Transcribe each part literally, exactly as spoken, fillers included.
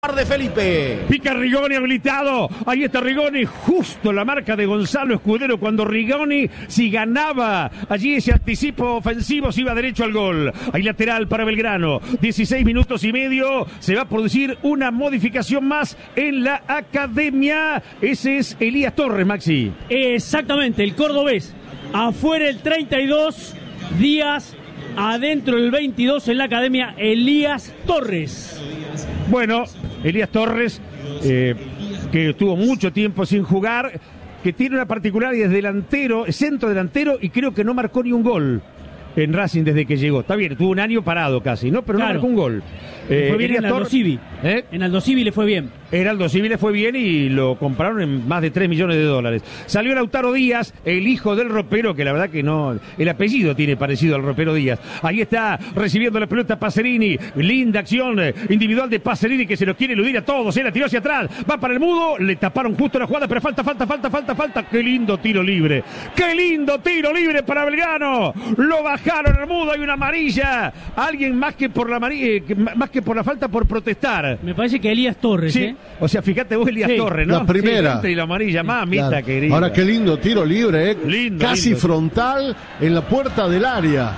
de Felipe. Pica Rigoni habilitado. Ahí está Rigoni, justo la marca de Gonzalo Escudero cuando Rigoni, si ganaba allí ese anticipo ofensivo, se iba derecho al gol. Ahí lateral para Belgrano. dieciséis minutos y medio. Se va a producir una modificación más en la academia. Ese es Elías Torres, Maxi. Exactamente, el cordobés. Afuera el treinta y dos, Díaz. Adentro el veintidós en la academia, Elías Torres. Bueno, Elías Torres, eh, que estuvo mucho tiempo sin jugar, que tiene una particularidad, es delantero, es centro delantero y creo que no marcó ni un gol en Racing desde que llegó. Está bien, tuvo un año parado casi, ¿no? Pero claro, no marcó un gol. Eh, fue bien en Aldo Civi. ¿Eh? En Aldo Civi le fue bien. En Aldo Civi le fue bien y lo compraron en más de tres millones de dólares. Salió Lautaro Díaz, el hijo del ropero, que la verdad que no, el apellido tiene parecido al ropero Díaz. Ahí está recibiendo la pelota Pacerini. Linda acción individual de Pacerini que se lo quiere eludir a todos. Se la tiró hacia atrás. Va para el Mudo. Le taparon justo la jugada, pero falta, falta, falta, falta, falta. Qué lindo tiro libre. Qué lindo tiro libre para Belgrano. Lo bajaron al Mudo. Hay una amarilla. Alguien más que por la amarilla, eh, más que por la falta, por protestar. Me parece que Elías Torres, sí. ¿eh? O sea, fíjate vos, Elías sí. Torres, ¿no? La primera. Sí, y la amarilla, mamita claro. querida. Ahora qué lindo tiro libre, ¿eh? Lindo, casi lindo. Frontal en la puerta del área.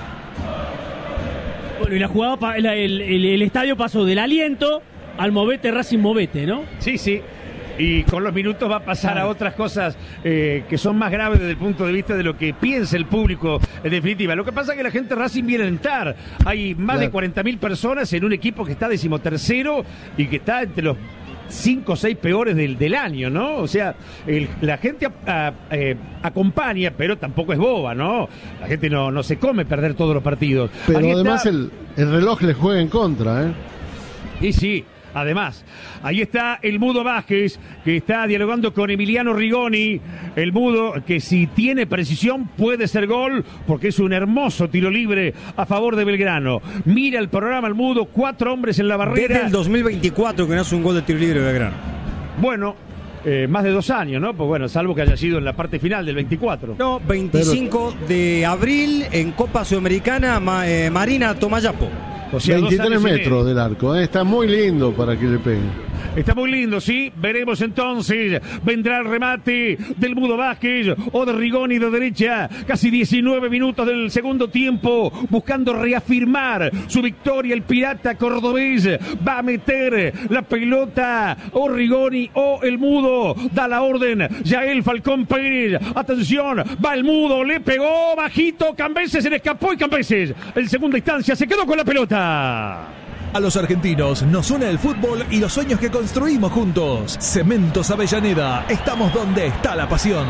Bueno, y la jugada, el, el, el, el estadio pasó del aliento al movete, Racing movete, ¿no? Sí, sí. Y con los minutos va a pasar claro. a otras cosas eh, que son más graves desde el punto de vista de lo que piensa el público en definitiva. Lo que pasa es que la gente Racing viene a alentar. Hay más claro. de cuarenta mil personas en un equipo que está decimotercero y que está entre los cinco o seis peores del, del año, ¿no? O sea, el, la gente a, a, eh, acompaña, pero tampoco es boba, ¿no? La gente no, no se come perder todos los partidos. Pero ahí además está... el, el reloj le juega en contra, ¿eh? Y sí. Además, ahí está el Mudo Vázquez, que está dialogando con Emiliano Rigoni. El Mudo, que si tiene precisión, puede ser gol, porque es un hermoso tiro libre a favor de Belgrano. Mira el programa, el Mudo, cuatro hombres en la barrera. Desde el dos mil veinticuatro que no hace un gol de tiro libre de Belgrano. Bueno, eh, más de dos años, ¿no? Pues bueno, salvo que haya sido en la parte final del veinticuatro. No, veinticinco Pero... de abril en Copa Sudamericana, Ma, eh, Marina Tomayapo. O sea, veintitrés metros del arco, ¿eh? Está muy lindo para que le peguen. Está muy lindo, sí. Veremos entonces. Vendrá el remate del Mudo Vázquez o de Rigoni de derecha. Casi diecinueve minutos del segundo tiempo. Buscando reafirmar su victoria. El pirata cordobés va a meter la pelota. O Rigoni o el Mudo. Da la orden. Yael Falcón Pérez. Atención. Va el Mudo. Le pegó bajito. Cambeses se le escapó y Cambeses en segunda instancia se quedó con la pelota. A los argentinos nos une el fútbol y los sueños que construimos juntos. Cementos Avellaneda, estamos donde está la pasión.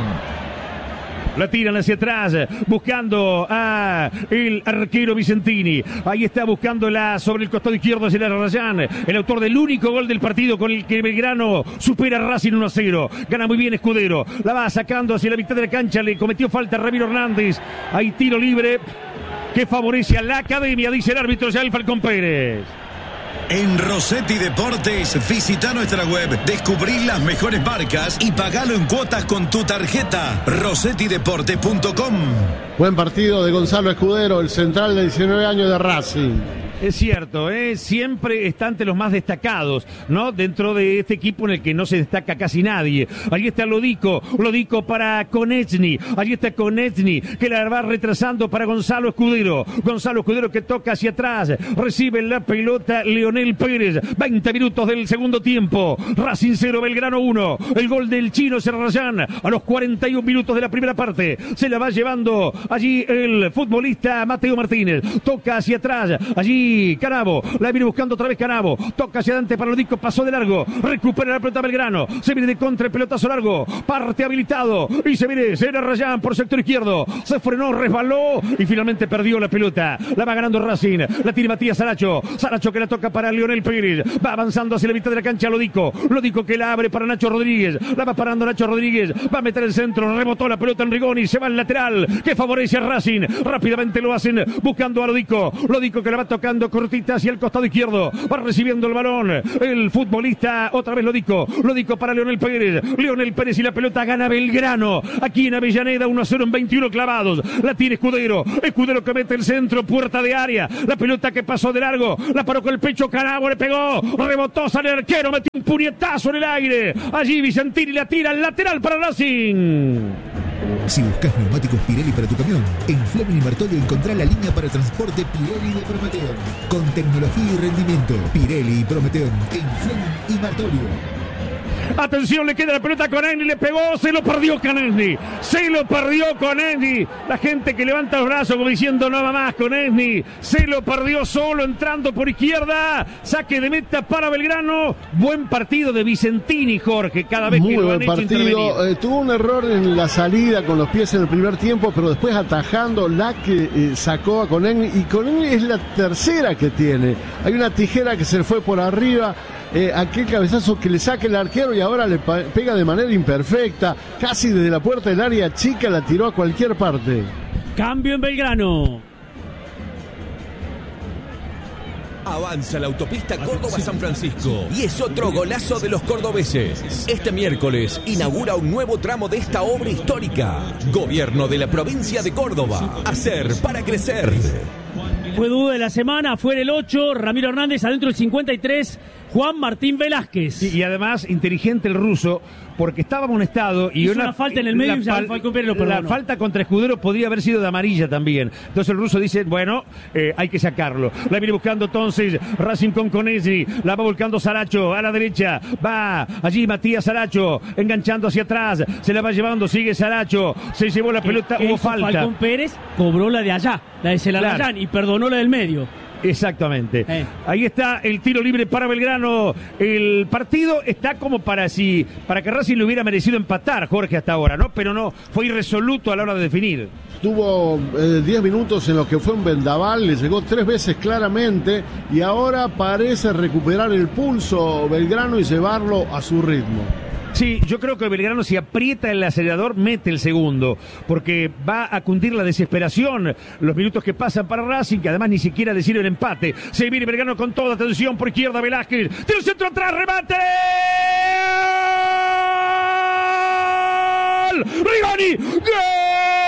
La tiran hacia atrás, buscando a el arquero Vicentini. Ahí está buscándola sobre el costado izquierdo hacia el Rayán. El autor del único gol del partido con el que Belgrano supera a Racing uno a cero. Gana muy bien Escudero. La va sacando hacia la mitad de la cancha. Le cometió falta a Ramiro Hernández. Hay tiro libre que favorece a la academia, dice el árbitro Yael Falcón Pérez. En Rossetti Deportes, visita nuestra web, descubrí las mejores marcas y pagalo en cuotas con tu tarjeta. rossetti deportes punto com. Buen partido de Gonzalo Escudero, el central de diecinueve años de Racing. Es cierto, ¿eh? Siempre está entre los más destacados, ¿no? Dentro de este equipo en el que no se destaca casi nadie. Ahí está Lodico, Lodico para Konechny, ahí está Konechny, que la va retrasando para Gonzalo Escudero. Gonzalo Escudero que toca hacia atrás, recibe la pelota Leonel Pérez. veinte minutos del segundo tiempo. Racing cero, Belgrano uno. El gol del chino Serrayán a los cuarenta y un minutos de la primera parte. Se la va llevando allí el futbolista Mateo Martínez. Toca hacia atrás, allí Canavo, la viene buscando otra vez Canavo, toca hacia adelante para Lodico, pasó de largo, recupera la pelota Belgrano, se viene de contra el pelotazo largo, parte habilitado y se viene Sera Rayán por sector izquierdo, se frenó, resbaló y finalmente perdió la pelota. La va ganando Racing, la tiene Matías Saracho, Saracho que la toca para Leonel Pérez, va avanzando hacia la mitad de la cancha Lodico, Lodico que la abre para Nacho Rodríguez, la va parando Nacho Rodríguez, va a meter el centro, rebotó la pelota en Rigoni, se va al lateral que favorece a Racing, rápidamente lo hacen buscando a Lodico, Lodico que la va tocando metiendo cortita hacia el costado izquierdo. Va recibiendo el balón. El futbolista, otra vez Lodico. Lodico para Leonel Pérez. Leonel Pérez y la pelota gana Belgrano. Aquí en Avellaneda, uno a cero en veintiuno clavados. La tiene Escudero. Escudero que mete el centro, puerta de área. La pelota que pasó de largo. La paró con el pecho, Carago le pegó. Rebotó, sale el arquero, metió un puñetazo en el aire. Allí Vicentini la tira al lateral para Racing. Si buscas neumáticos Pirelli para tu camión, en Fleming y Martolio encontrá la línea para transporte Pirelli de Prometeon. Con tecnología y rendimiento, Pirelli y Prometeon en Fleming y Martolio. Atención, le queda la pelota con Enni, le pegó, se lo perdió con Enni, se lo perdió con Enni. La gente que levanta los brazos como diciendo no va más con Enni, se lo perdió solo entrando por izquierda. Saque de meta para Belgrano. Buen partido de Vicentini, Jorge, cada vez Muy que lo han buen hecho partido. Eh, tuvo un error en la salida con los pies en el primer tiempo, pero después atajando la que eh, sacó a Conegni, y Conegni es la tercera que tiene. Hay una tijera que se le fue por arriba. Eh, aquel cabezazo que le saca el arquero y ahora le pega de manera imperfecta, casi desde la puerta del área chica la tiró a cualquier parte. Cambio en Belgrano. Avanza la autopista Córdoba-San Francisco y es otro golazo de los cordobeses. Este miércoles inaugura un nuevo tramo de esta obra histórica. Gobierno de la provincia de Córdoba. Hacer para crecer. Fue duda de la semana, fuera el ocho, Ramiro Hernández, adentro el cincuenta y tres, Juan Martín Velázquez. Y, y además, inteligente el ruso, porque estaba amonestado y hizo una, una falta en el medio y fal, Falcón Pérez lo la perdonó. falta contra Escudero podría haber sido de amarilla también. Entonces el ruso dice, bueno, eh, hay que sacarlo. La viene buscando entonces Racing con Conesi, la va volcando Saracho a la derecha, va allí Matías Saracho, enganchando hacia atrás, se la va llevando, sigue Saracho, se llevó la pelota, ¿Qué hubo hizo falta. Falcón Pérez cobró la de allá, la de Celarayán, Claro. y perdonó la del medio. Exactamente. Eh. Ahí está el tiro libre para Belgrano. El partido está como para si para que Racing le hubiera merecido empatar, Jorge, hasta ahora, ¿no? Pero no, fue irresoluto a la hora de definir. Tuvo diez eh, minutos en los que fue un vendaval, le llegó tres veces claramente y ahora parece recuperar el pulso Belgrano y llevarlo a su ritmo. Sí, yo creo que Belgrano, si aprieta el acelerador, mete el segundo, porque va a cundir la desesperación los minutos que pasan para Racing, que además ni siquiera decide el empate. Se viene Belgrano con toda atención por izquierda, Velázquez, tiene un centro atrás, remate.